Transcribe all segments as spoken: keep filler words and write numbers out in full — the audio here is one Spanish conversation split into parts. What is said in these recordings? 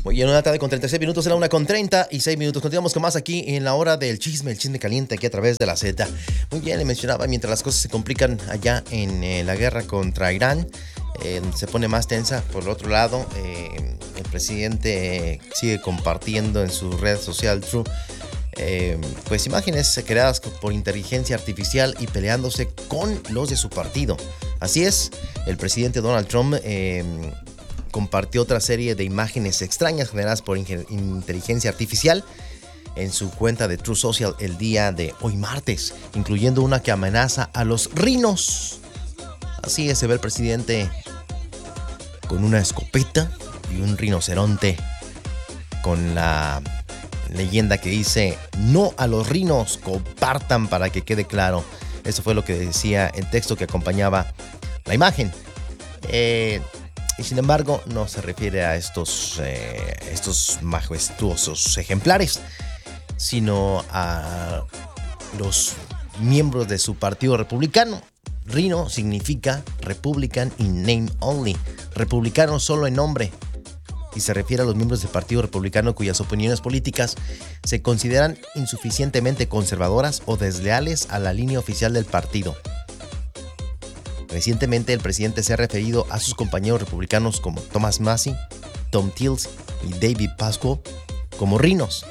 Muy bien, una tarde con treinta y seis minutos, era una con treinta y seis minutos. Continuamos con más aquí en la hora del chisme, el chisme caliente aquí a través de la Z. Muy bien, le mencionaba, mientras las cosas se complican allá en eh, la guerra contra Irán, eh, se pone más tensa. Por el otro lado, eh, el presidente eh, sigue compartiendo en su red social True eh, pues imágenes creadas por inteligencia artificial y peleándose con los de su partido. Así es, el presidente Donald Trump eh, compartió otra serie de imágenes extrañas generadas por inteligencia artificial en su cuenta de Truth Social el día de hoy martes, incluyendo una que amenaza a los rinos. Así es, se ve el presidente con una escopeta y un rinoceronte con la leyenda que dice: no a los rinos, compartan para que quede claro. Eso fue lo que decía el texto que acompañaba la imagen. Eh... Y sin embargo, no se refiere a estos, eh, estos majestuosos ejemplares, sino a los miembros de su partido republicano. Rhino significa Republican in name only, republicano solo en nombre, y se refiere a los miembros del partido republicano cuyas opiniones políticas se consideran insuficientemente conservadoras o desleales a la línea oficial del partido. Recientemente el presidente se ha referido a sus compañeros republicanos como Thomas Massie, Tom Tillis y David Pascoe como rinos.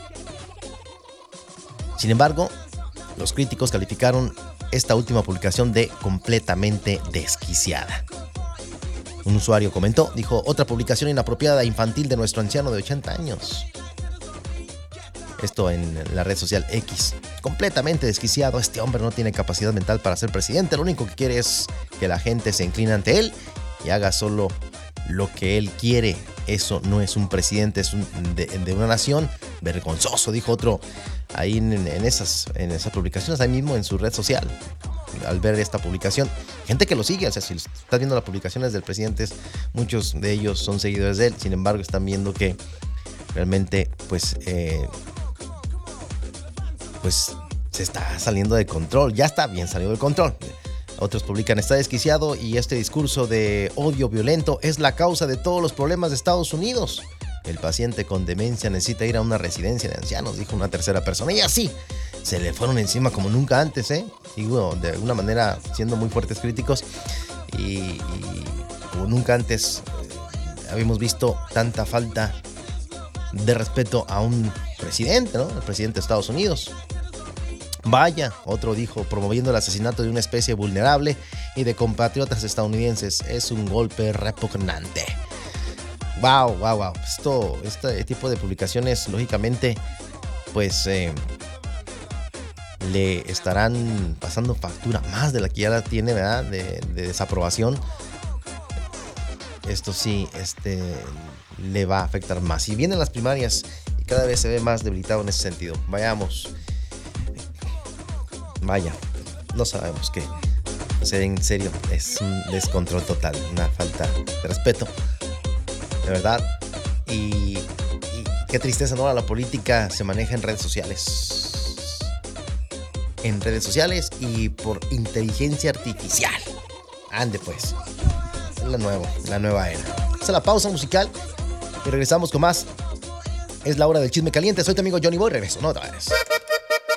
Sin embargo, los críticos calificaron esta última publicación de completamente desquiciada. Un usuario comentó, dijo: otra publicación inapropiada e infantil de nuestro anciano de ochenta años. Esto en la red social X. Completamente desquiciado, este hombre no tiene capacidad mental para ser presidente. Lo único que quiere es que la gente se incline ante él y haga solo lo que él quiere. Eso no es un presidente, es un, de, de una nación. Vergonzoso, dijo otro ahí en, en, esas, en esas publicaciones, ahí mismo en su red social. Al ver esta publicación, gente que lo sigue, o sea, si estás viendo las publicaciones del presidente, muchos de ellos son seguidores de él. Sin embargo, están viendo que realmente, pues, eh, pues se está saliendo de control. Ya está bien salido de control. Otros publican: está desquiciado y este discurso de odio violento es la causa de todos los problemas de Estados Unidos. El paciente con demencia necesita ir a una residencia de ancianos, dijo una tercera persona. Y así se le fueron encima como nunca antes, ¿eh? Digo, de alguna manera siendo muy fuertes críticos. Y, y como nunca antes eh, habíamos visto tanta falta de respeto a un presidente, ¿no? El presidente de Estados Unidos. Vaya, otro dijo, promoviendo el asesinato de una especie vulnerable y de compatriotas estadounidenses. Es un golpe repugnante. Wow, wow, wow. Esto, este tipo de publicaciones, lógicamente, pues eh, le estarán pasando factura más de la que ya la tiene, ¿verdad? De, de desaprobación. Esto sí, este, le va a afectar más. Si vienen las primarias y cada vez se ve más debilitado en ese sentido. Vayamos. Vaya, no sabemos qué. O sea, en serio, es un descontrol total, una falta de respeto, de verdad. Y, y qué tristeza, ¿no? La política se maneja en redes sociales. En redes sociales y por inteligencia artificial. Ande pues. Es la nueva, la nueva era. Hasta la pausa musical y regresamos con más. Es la hora del chisme caliente. Soy tu amigo Johnny Boy. Regreso, no otra vez.